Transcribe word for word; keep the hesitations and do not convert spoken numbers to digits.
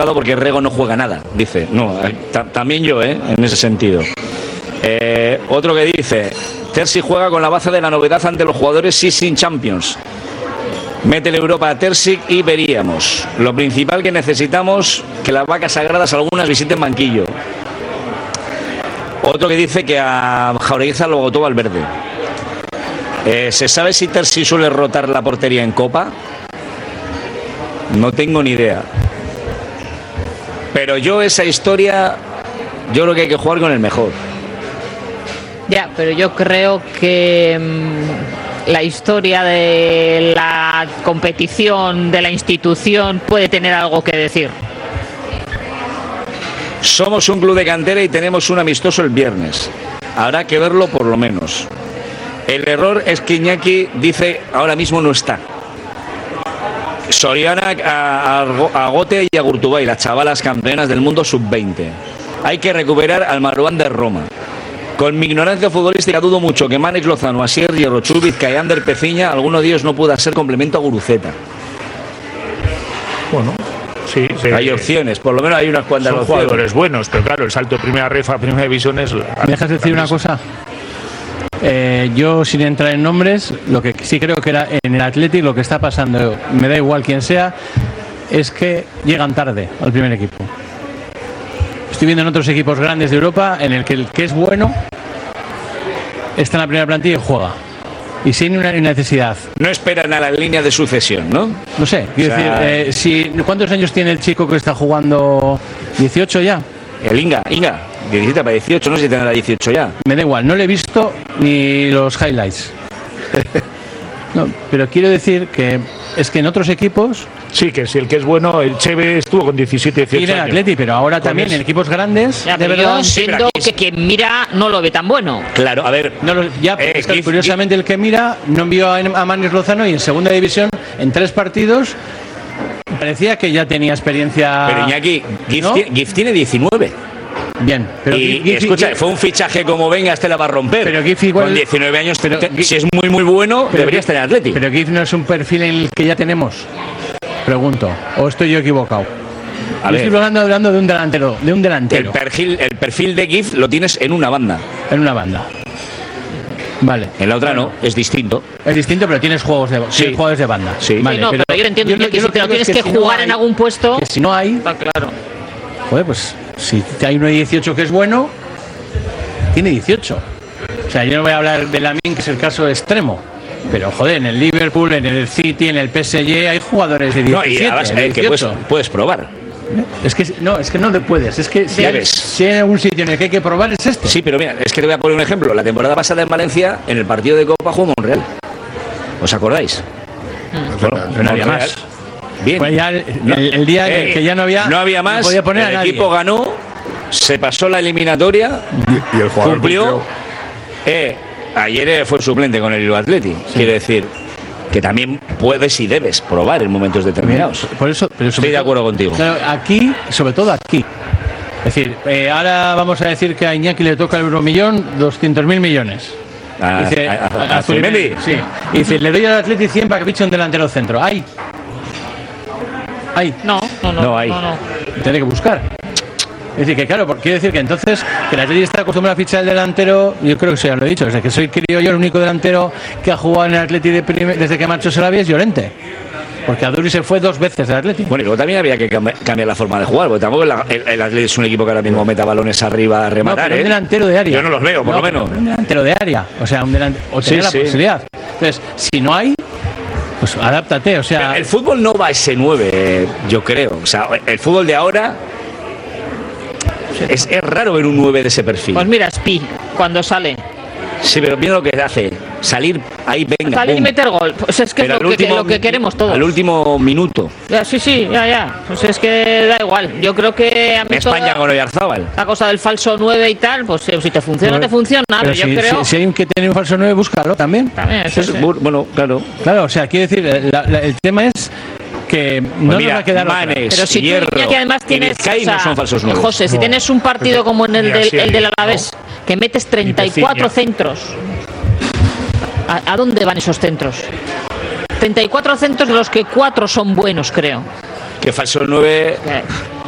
castigado porque Rego no juega nada. Dice, no, t- también yo, ¿eh? En ese sentido. Eh, otro que dice, Terzi juega con la baza de la novedad ante los jugadores sí sin Champions. Métele Europa a Terzic y veríamos. Lo principal que necesitamos, que las vacas sagradas algunas visiten banquillo. Otro que dice que a Jaureguiza lo votó Valverde. Eh, ¿Se sabe si Terzi suele rotar la portería en Copa? No tengo ni idea. Pero yo esa historia, yo creo que hay que jugar con el mejor. Ya, pero yo creo que mmm, la historia de la competición, de la institución, puede tener algo que decir. Somos un club de cantera y tenemos un amistoso el viernes. Habrá que verlo por lo menos. El error es que Iñaki dice ahora mismo no está. Soriana a, a, a Gote y a Gurtubay, las chavalas campeonas del mundo sub veinte. Hay que recuperar al Marwan de Roma. Con mi ignorancia futbolística dudo mucho que Mánex Lozano, Asier, Hierro, Vizca y Ander Peciña, alguno de ellos no pueda ser complemento a Guruceta. Bueno, sí, sí. Hay opciones, por lo menos hay unas cuantas Son opciones. jugadores buenos, pero claro, el salto de primera ref a primera división es... ¿Me dejas decir una cosa? Eh, yo, sin entrar en nombres, lo que sí creo que era en el Athletic, lo que está pasando, me da igual quién sea, es que llegan tarde al primer equipo. Estoy viendo en otros equipos grandes de Europa en el que el que es bueno está en la primera plantilla y juega. Y sin una necesidad. No esperan a la línea de sucesión, ¿no? No sé, quiero O sea, decir, eh, si, ¿cuántos años tiene el chico que está jugando? ¿dieciocho ya? El Inga, Inga, diecisiete para dieciocho, no sé si tendrá dieciocho ya. Me da igual, no le he visto ni los highlights. No, pero quiero decir que es que en otros equipos... Sí, que si el que es bueno, el Cheve estuvo con diecisiete, dieciocho Y en el años. Atleti, pero ahora Con también eso. en equipos grandes, Ya, de pero verdad... yo entiendo que quien mira no lo ve tan bueno. Claro, a ver, No lo- ya, Eh, es que Gif- curiosamente el que mira no envió a, a Manis Lozano y en segunda división, en tres partidos, parecía que ya tenía experiencia... pero Iñaki, Gif, ¿no? ti- Gif tiene diecinueve. Bien, pero y Gif- escucha, Gif- fue un fichaje como venga, este la va a romper. Pero Gif igual- Con diecinueve años, pero te- Gif- si es muy muy bueno, pero debería Gif- estar en Atleti. Pero Gif no es un perfil en el que ya tenemos. Pregunto, ¿o estoy yo equivocado? A Yo ver, estoy hablando, hablando de un delantero, de un el delantero perfil, el perfil de Gif lo tienes en una banda. en una banda. Vale. En la otra no, es distinto. Es distinto, pero tienes juegos de, Sí. tienes jugadores de banda. Sí. Vale, Sí, no, pero, yo lo entiendo, lo- que yo si lo te lo digo es tienes que, si no jugar hay- en algún puesto, que si no hay, está claro. joder, pues si hay uno de dieciocho que es bueno, tiene dieciocho. O sea, yo no voy a hablar de Lamine, que es el caso extremo. Pero joder, en el Liverpool, en el City, en el P S G hay jugadores de No, diecisiete, y además, de eh, que puedes, dieciocho. puedes probar. Es que no, es que no te puedes, es que si hay, Debes. si hay algún sitio en el que hay que probar es este. Sí, pero mira, es que te voy a poner un ejemplo. La temporada pasada en Valencia, en el partido de Copa jugó Monreal. ¿Os acordáis? Pero no había Monreal. más. Bien. Pues ya el, No, el- el día eh, que ya no había, no había más, podía poner el a nadie. equipo ganó, se pasó la eliminatoria, Y, y el jugador cumplió. Eh, ayer eh, fue suplente con el Bilbao Athletic. Quiero decir que también puedes y debes probar en momentos determinados. Por eso, pero sobre Estoy de todo- acuerdo contigo. Claro, aquí, sobre todo aquí. Es decir, eh, ahora vamos a decir que a Iñaki le toca el euromillón doscientos mil millones. A- Dice, a- a- a a Zubimendi, Zubimendi. sí. Y dice, le doy al Atleti cien para que fiche un delantero centro. ¡Ay! ¡Ay! No, no, no. No hay. no, no. Tiene que buscar. Es decir, que claro, porque quiere decir que entonces que el Atleti está acostumbrado a fichar el delantero, yo creo que eso ya lo he dicho, desde que soy crío yo, el único delantero que ha jugado en el Atleti de primer- desde que marchó Sarabia es Llorente. Porque Aduri se fue dos veces del Atleti. Bueno, y luego también había que cam- cambiar la forma de jugar, porque tampoco el, el, el Athletic es un equipo que ahora mismo meta balones arriba a No, rematar, pero un ¿eh? delantero de área. Yo no los veo, por No, lo menos. pero Un delantero de área. O sea, un delantero. O Sí, tener la sí. posibilidad. Entonces, si no hay, pues adáptate. O sea, El fútbol no va a ese nueve, yo creo. O sea, el fútbol de ahora es, es raro ver un nueve de ese perfil. Pues mira, Spi, cuando sale. Sí, pero mira lo que hace. Salir ahí, venga. Salir y pum. meter gol. Pues es que es Pero lo al que, último- lo que queremos todos. Al último minuto. Ya, sí, sí, ya, ya. Pues es que da igual. Yo creo que a mí España toda con Oyarzábal. la cosa del falso nueve y tal, pues eh, si te funciona, te funciona. Pero, pero yo si, creo. si- si hay un que tiene un falso nueve, búscalo también. También, sí, Es- sí. bu- Bueno, claro. Claro, o sea, quiere decir, la- la- el tema es que no Pues mira, nos va a quedar otra. Manes, Pero si tú, Hierro Iñaki, además y tienes. Vizcay o sea, no son falsos nuevos. José, si No. tienes un partido como en el Ni del, así, el del no. Alavés, que metes treinta y cuatro Peciña. centros. ¿A, a dónde van esos centros? treinta y cuatro centros, de los que cuatro son buenos, creo. Que falso nueve. Eh,